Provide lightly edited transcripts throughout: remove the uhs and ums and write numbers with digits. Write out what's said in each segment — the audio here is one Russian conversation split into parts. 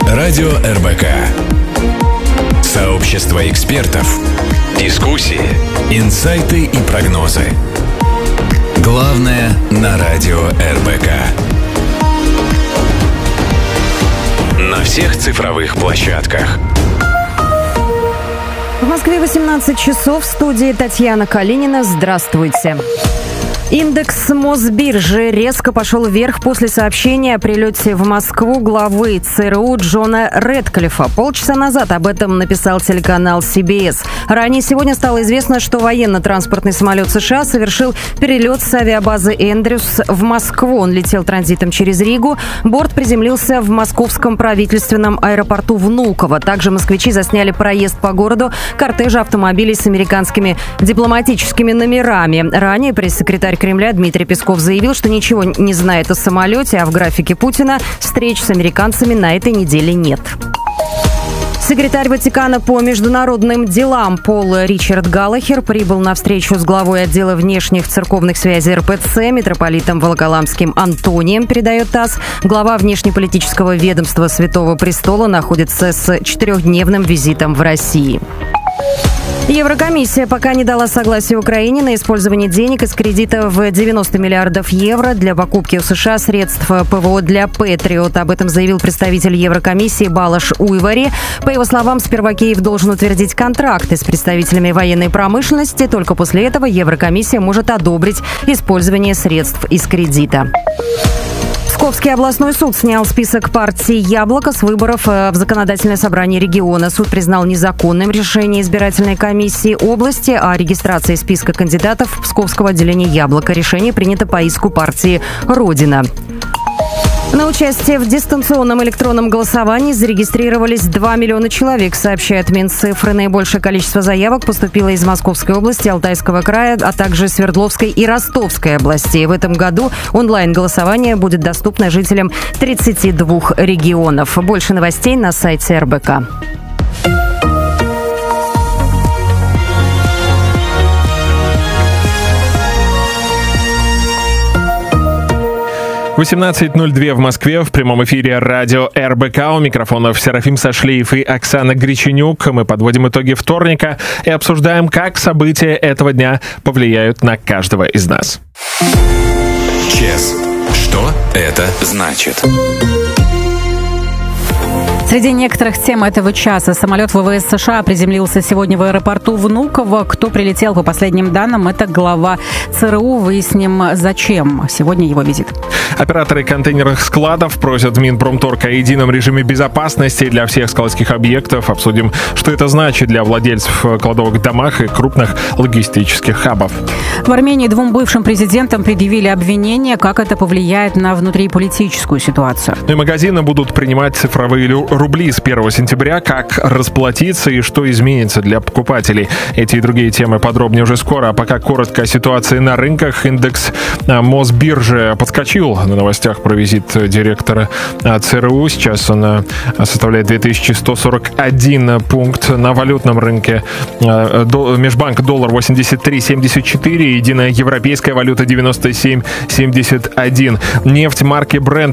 Радио РБК. Сообщество экспертов. Дискуссии, инсайты и прогнозы. Главное на Радио РБК. На всех цифровых площадках. В Москве 18 часов. В студии Татьяна Калинина. Здравствуйте. Индекс Мосбиржи резко пошел вверх после сообщения о прилете в Москву главы ЦРУ Джона Рэдклиффа. Полчаса назад об этом написал телеканал CBS. Ранее сегодня стало известно, что военно-транспортный самолет США совершил перелет с авиабазы Эндрюс в Москву. Он летел транзитом через Ригу. Борт приземлился в московском правительственном аэропорту Внуково. Также москвичи засняли проезд по городу кортежа автомобилей с американскими дипломатическими номерами. Ранее пресс-секретарь Кремля Дмитрий Песков заявил, что ничего не знает о самолете, а в графике Путина встреч с американцами на этой неделе нет. Секретарь Ватикана по международным делам Пол Ричард Галлахер прибыл на встречу с главой отдела внешних церковных связей РПЦ митрополитом Волоколамским Антонием, передает ТАСС. Глава внешнеполитического ведомства Святого Престола находится с 4-дневным визитом в России. Еврокомиссия пока не дала согласия Украине на использование денег из кредита в 90 миллиардов евро для покупки у США средств ПВО для Патриот. Об этом заявил представитель Еврокомиссии Балаш Уйвари. По его словам, сперва Киев должен утвердить контракты с представителями военной промышленности. Только после этого Еврокомиссия может одобрить использование средств из кредита. Псковский областной суд снял список партии «Яблоко» с выборов в законодательное собрание региона. Суд признал незаконным решение избирательной комиссии области о регистрации списка кандидатов Псковского отделения «Яблоко». Решение принято по иску партии «Родина». На участие в дистанционном электронном голосовании зарегистрировались 2 миллиона человек, сообщает Минцифры. Наибольшее количество заявок поступило из Московской области, Алтайского края, а также Свердловской и Ростовской областей. В этом году онлайн-голосование будет доступно жителям 32 регионов. Больше новостей на сайте РБК. 18:02 в Москве. В прямом эфире радио РБК. У микрофонов Серафим Сашлиев и Оксана Греченюк. Мы подводим итоги вторника и обсуждаем, как события этого дня повлияют на каждого из нас. ЧЕС. Что это значит? Среди некоторых тем этого часа самолет ВВС США приземлился сегодня в аэропорту Внуково. Кто прилетел, по последним данным, это глава ЦРУ. Выясним, зачем сегодня его визит. Операторы контейнерных складов просят Минпромторг о едином режиме безопасности для всех складских объектов. Обсудим, что это значит для владельцев кладовок в домах и крупных логистических хабов. В Армении 2 бывшим президентам предъявили обвинения. Как это повлияет на внутриполитическую ситуацию? И магазины будут принимать цифровые рубли с 1 сентября. Как расплатиться и что изменится для покупателей? Эти и другие темы подробнее уже скоро. А пока коротко о ситуации на рынках. Индекс Мосбиржи подскочил на новостях про визит директора ЦРУ. Сейчас он составляет 2141 пункт. На валютном рынке межбанк доллар 83.74, единая европейская валюта 97.71. Нефть марки Brent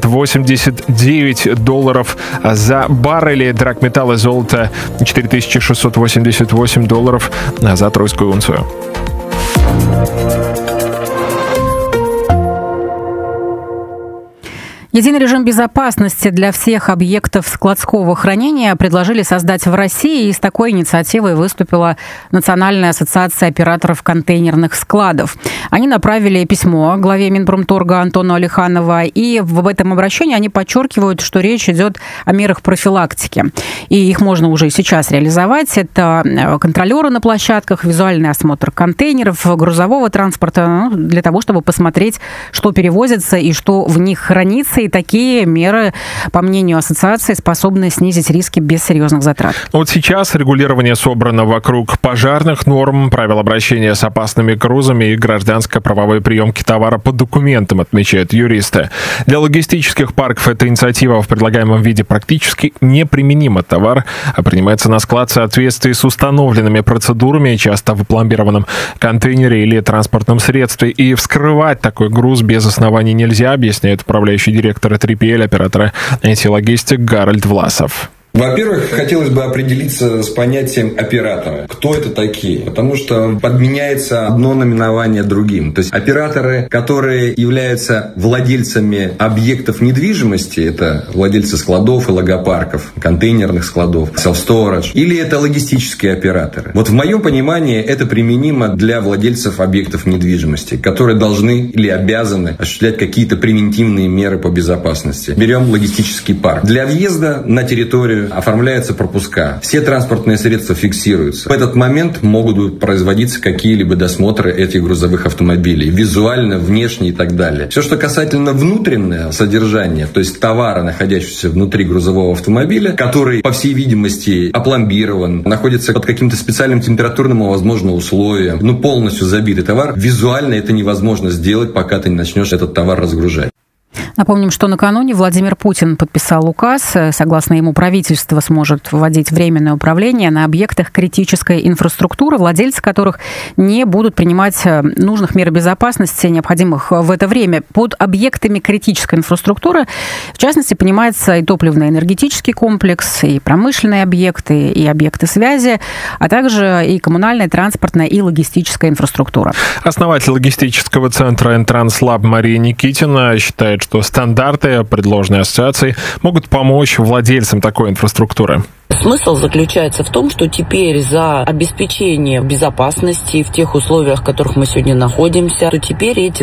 $89 за баррель. Драгметалл и золото $4688 за тройскую унцию. Единый режим безопасности для всех объектов складского хранения предложили создать в России, и с такой инициативой выступила Национальная ассоциация операторов контейнерных складов. Они направили письмо главе Минпромторга Антону Алиханову, и в этом обращении они подчеркивают, что речь идет о мерах профилактики. И их можно уже сейчас реализовать. Это контролеры на площадках, визуальный осмотр контейнеров, грузового транспорта, для того, чтобы посмотреть, что перевозится и что в них хранится. И такие меры, по мнению ассоциации, способны снизить риски без серьезных затрат. Вот сейчас регулирование собрано вокруг пожарных норм, правил обращения с опасными грузами и гражданско-правовой приемки товара по документам, отмечают юристы. Для логистических парков эта инициатива в предлагаемом виде практически неприменима. Товар принимается на склад в соответствии с установленными процедурами, часто в опломбированном контейнере или транспортном средстве. И вскрывать такой груз без оснований нельзя, объясняет управляющий директор директора 3PL, оператора IT-логистик Гарольд Власов. Во-первых, хотелось бы определиться с понятием оператора. Кто это такие? Потому что подменяется одно наименование другим. То есть операторы, которые являются владельцами объектов недвижимости, это владельцы складов и логопарков, контейнерных складов, self-storage, или это логистические операторы. Вот в моем понимании это применимо для владельцев объектов недвижимости, которые должны или обязаны осуществлять какие-то превентивные меры по безопасности. Берем логистический парк. Для въезда на территорию оформляются пропуска. Все транспортные средства фиксируются. В этот момент могут производиться какие-либо досмотры этих грузовых автомобилей. Визуально, внешне и так далее. Все, что касательно внутреннего содержания, то есть товара, находящегося внутри грузового автомобиля, который, по всей видимости, опломбирован, находится под каким-то специальным температурным, возможно, условием, полностью забитый товар, визуально это невозможно сделать, пока ты не начнешь этот товар разгружать. Напомним, что накануне Владимир Путин подписал указ. Согласно ему, правительство сможет вводить временное управление на объектах критической инфраструктуры, владельцы которых не будут принимать нужных мер безопасности, необходимых в это время. Под объектами критической инфраструктуры, в частности, понимается и топливно-энергетический комплекс, и промышленные объекты, и объекты связи, а также и коммунальная, транспортная и логистическая инфраструктура. Основатель логистического центра «Энтранслаб» Мария Никитина считает, что стандарты, предложенные ассоциацией, могут помочь владельцам такой инфраструктуры. Смысл заключается в том, что теперь за обеспечение безопасности в тех условиях, в которых мы сегодня находимся, то теперь эти